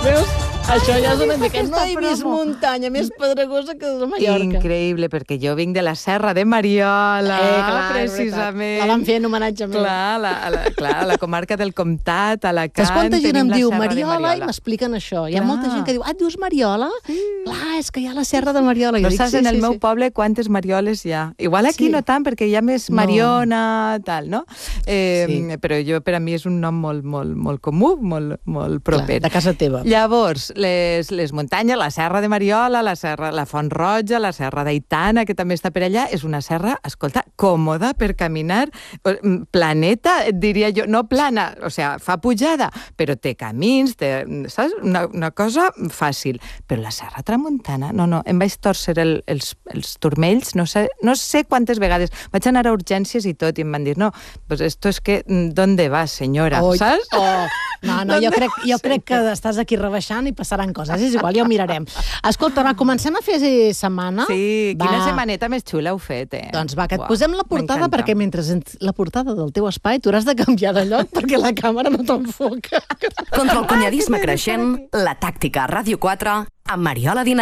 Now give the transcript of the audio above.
Veus? Això ja és una mica... No he vist muntanya més pedregosa que de Mallorca. Increïble, perquè jo vinc de la Serra de Mariola, clar, precisament. La van fer en homenatge a mi. Clar, a la comarca del Comtat, a Alacant. Saps quanta gent em diu Mariola i Mariola. m'expliquen això? Hi ha molta gent que diu, et dius Mariola? Clar, és que hi ha la Serra de Mariola. No saps en el meu poble quantes Marioles hi ha. Igual aquí no tant, perquè hi ha més Mariona, tal, no? Però per a mi és un nom molt comú, molt proper. De casa teva. Llavors, les muntanyes, la Serra de Mariola, la Font Roja, la Serra d'Aitana, que també està per allà, és una serra, escolta, còmoda per caminar, planeta, diria jo, no plana, o sigui, fa pujada, però té camins, saps? Una cosa fàcil. Però la Serra Tramuntana, no, em vaig tòrcer els turmells, no sé quantes vegades. Vaig anar a urgències i tot, i em van dir, no, pues esto es que, ¿dónde vas, senyora? Saps? No, jo crec que estàs aquí rebaixant i passaran coses. És igual, ja ho mirarem. Escolta, va, comencem a fer setmana? Sí, quina setmaneta més xula heu fet, Doncs va, que et posem la portada, perquè mentre la portada del teu espai tu hauràs de canviar de lloc perquè la càmera no t'enfoca. Contra el cunyadisme creixent, la tàctica a Ràdio 4 amb Mariola Dinarès.